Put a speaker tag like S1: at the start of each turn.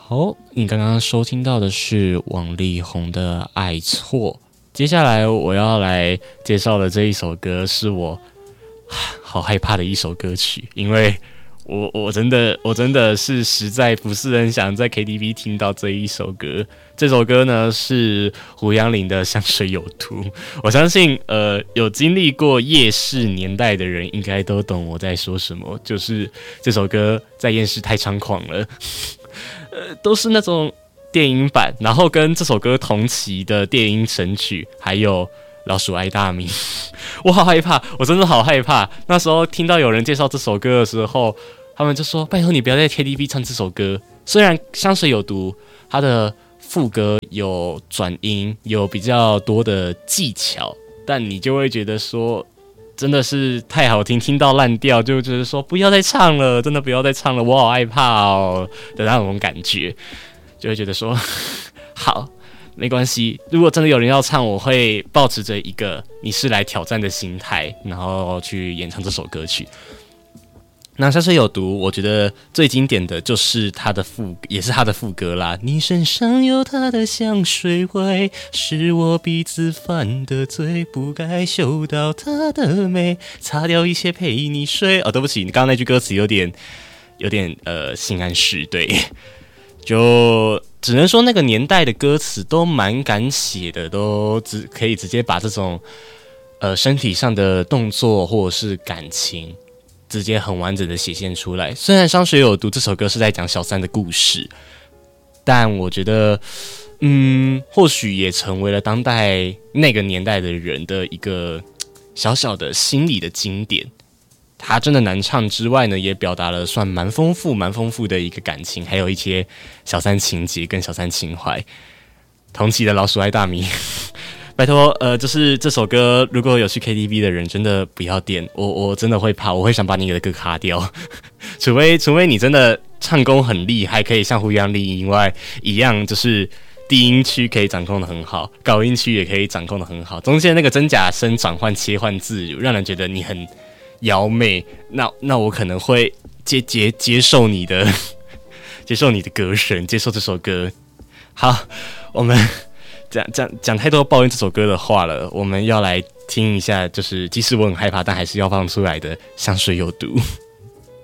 S1: 好，你刚刚收听到的是王力宏的《爱错》。接下来我要来介绍的这一首歌是我好害怕的一首歌曲，因为我真的是实在不是很想在 KTV 听到这一首歌。这首歌呢是胡杨林的《香水有毒》。我相信有经历过夜市年代的人应该都懂我在说什么，就是这首歌在夜市太猖狂了。都是那种电影版，然后跟这首歌同期的电音神曲，还有老鼠爱大米。我好害怕，我真的好害怕。那时候听到有人介绍这首歌的时候，他们就说：“拜托你不要在 KTV 唱这首歌。”虽然香水有毒，它的副歌有转音，有比较多的技巧，但你就会觉得说，真的是太好听，听到烂掉，就觉得说不要再唱了，真的不要再唱了，我好害怕哦的那种感觉，就会觉得说好，没关系，如果真的有人要唱，我会抱持着一个你是来挑战的心态，然后去演唱这首歌曲。那香水有毒，我觉得最经典的就是它的也是它的副歌啦。你身上有它的香水味，是我鼻子犯的罪，不该嗅到它的美，擦掉一切陪你睡。哦，对不起，你刚刚那句歌词有点性暗示，对，就只能说那个年代的歌词都蛮敢写的，都可以直接把这种身体上的动作或者是感情，直接很完整的显现出来。虽然《香水有毒》这首歌是在讲小三的故事，但我觉得，或许也成为了当代那个年代的人的一个小小的心理的经典。它真的难唱之外呢，也表达了算蛮丰富的一个感情，还有一些小三情节跟小三情怀。同期的老鼠爱大米。拜托，就是这首歌，如果有去 KTV 的人，真的不要点，我真的会怕，我会想把你的歌卡掉，除非你真的唱功很厉害，可以像胡杨丽一样，就是低音区可以掌控的很好，高音区也可以掌控的很好，中间那个真假声转换切换自如，让人觉得你很妖媚，那我可能会接受你的接受你的歌声，接受这首歌。好，我们讲太多抱怨这首歌的话了，我们要来听一下，就是即使我很害怕，但还是要放出来的《香水有毒》。